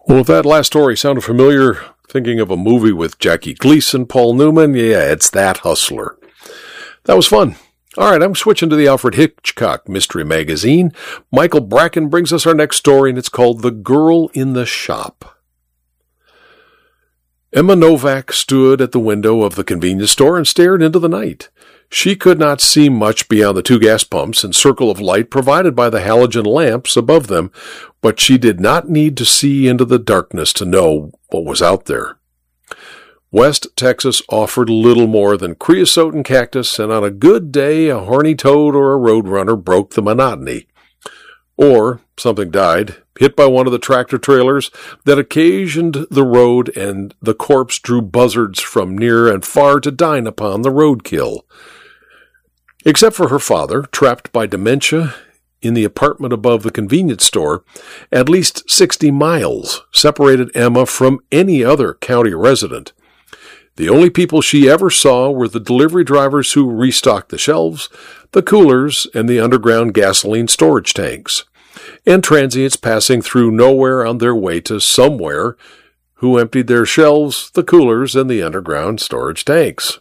Well, if that last story sounded familiar, thinking of a movie with Jackie Gleason, Paul Newman, yeah, it's that Hustler. That was fun. All right, I'm switching to the Alfred Hitchcock Mystery Magazine. Michael Bracken brings us our next story, and it's called The Girl in the Shop. Emma Novak stood at the window of the convenience store and stared into the night. She could not see much beyond the two gas pumps and circle of light provided by the halogen lamps above them, but she did not need to see into the darkness to know what was out there. West Texas offered little more than creosote and cactus, and on a good day a horny toad or a roadrunner broke the monotony. Or something died, hit by one of the tractor trailers that occasioned the road, and the corpse drew buzzards from near and far to dine upon the roadkill. Except for her father, trapped by dementia in the apartment above the convenience store, at least 60 miles separated Emma from any other county resident. The only people she ever saw were the delivery drivers who restocked the shelves, the coolers, and the underground gasoline storage tanks, and transients passing through nowhere on their way to somewhere who emptied their shelves, the coolers, and the underground storage tanks.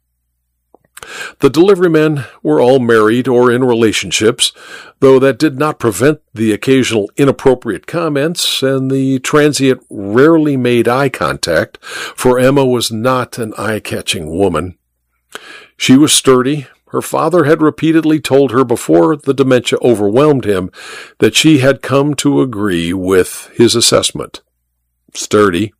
The delivery men were all married or in relationships, though that did not prevent the occasional inappropriate comments, and the transient rarely made eye contact, for Emma was not an eye-catching woman. She was sturdy. Her father had repeatedly told her before the dementia overwhelmed him that she had come to agree with his assessment. Sturdy.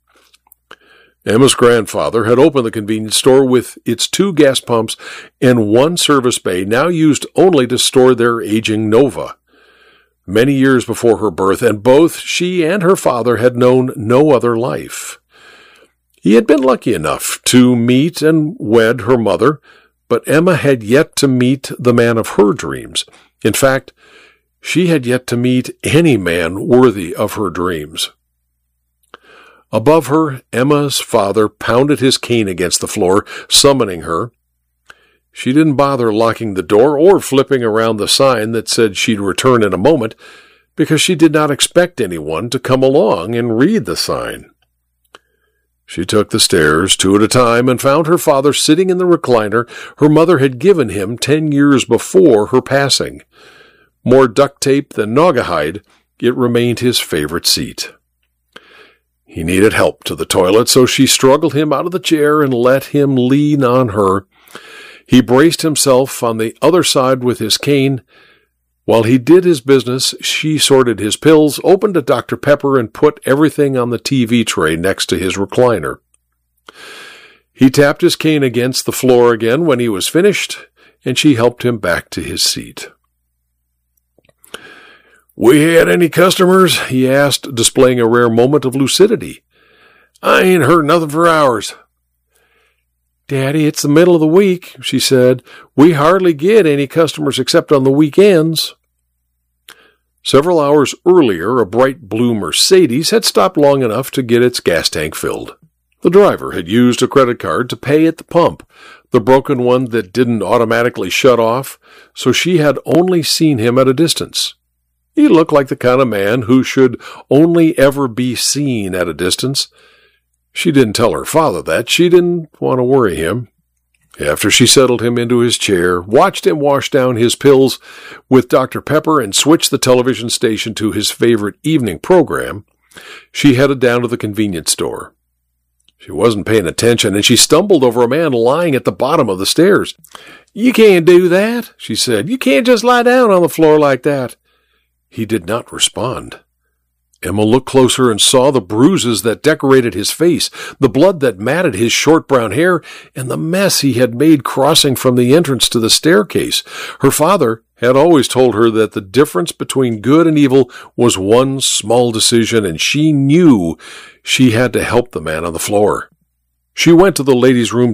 Emma's grandfather had opened the convenience store with its 2 gas pumps and 1 service bay, now used only to store their aging Nova. Many years before her birth, and both she and her father had known no other life. He had been lucky enough to meet and wed her mother, but Emma had yet to meet the man of her dreams. In fact, she had yet to meet any man worthy of her dreams. Above her, Emma's father pounded his cane against the floor, summoning her. She didn't bother locking the door or flipping around the sign that said she'd return in a moment, because she did not expect anyone to come along and read the sign. She took the stairs 2 at a time and found her father sitting in the recliner her mother had given him 10 years before her passing. More duct tape than naugahyde, it remained his favorite seat. He needed help to the toilet, so she struggled him out of the chair and let him lean on her. He braced himself on the other side with his cane. While he did his business, she sorted his pills, opened a Dr. Pepper, and put everything on the TV tray next to his recliner. He tapped his cane against the floor again when he was finished, and she helped him back to his seat. "We had any customers?" he asked, displaying a rare moment of lucidity. "I ain't heard nothing for hours." "Daddy, it's the middle of the week," she said. "We hardly get any customers except on the weekends." Several hours earlier, a bright blue Mercedes had stopped long enough to get its gas tank filled. The driver had used a credit card to pay at the pump, the broken one that didn't automatically shut off, so she had only seen him at a distance. He looked like the kind of man who should only ever be seen at a distance. She didn't tell her father that. She didn't want to worry him. After she settled him into his chair, watched him wash down his pills with Dr. Pepper, and switched the television station to his favorite evening program, she headed down to the convenience store. She wasn't paying attention, and she stumbled over a man lying at the bottom of the stairs. "You can't do that," she said. "You can't just lie down on the floor like that." He did not respond. Emma looked closer and saw the bruises that decorated his face, the blood that matted his short brown hair, and the mess he had made crossing from the entrance to the staircase. Her father had always told her that the difference between good and evil was one small decision, and she knew she had to help the man on the floor. She went to the ladies' room